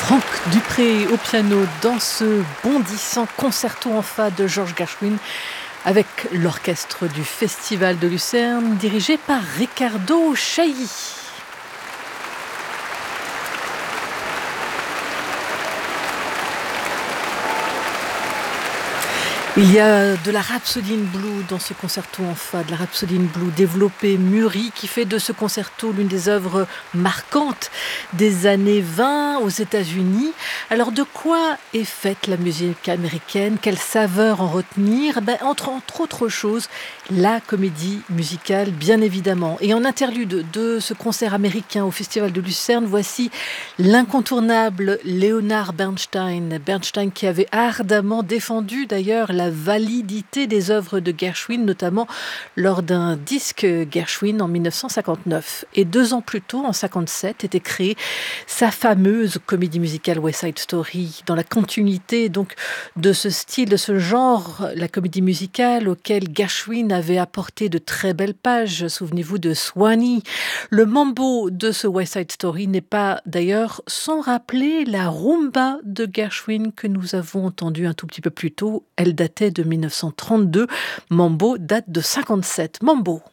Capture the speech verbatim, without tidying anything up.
Franck Dupré au piano dans ce bondissant concerto en fa de Georges Gershwin avec l'orchestre du Festival de Lucerne dirigé par Riccardo Chailly. Il y a de la Rhapsody in Blue dans ce concerto en fa, de la Rhapsody in Blue développée, mûrie, qui fait de ce concerto l'une des œuvres marquantes des années vingt aux États-Unis. Alors de quoi est faite la musique américaine? Quelle saveur en retenir? Ben, entre, entre autres choses, la comédie musicale, bien évidemment. Et en interlude de ce concert américain au Festival de Lucerne, voici l'incontournable Leonard Bernstein. Bernstein qui avait ardemment défendu d'ailleurs la validité des œuvres de Gershwin, notamment lors d'un disque Gershwin en dix-neuf cent cinquante-neuf. Et deux ans plus tôt, en cinquante-sept, était créée sa fameuse comédie musicale West Side Story, dans la continuité donc de ce style, de ce genre, la comédie musicale auquel Gershwin avait apporté de très belles pages. Souvenez-vous de Swanee. Le mambo de ce West Side Story n'est pas d'ailleurs sans rappeler la rumba de Gershwin que nous avons entendue un tout petit peu plus tôt. Elle datait de dix-neuf cent trente-deux. Mambo date de cinquante-sept. Mambo.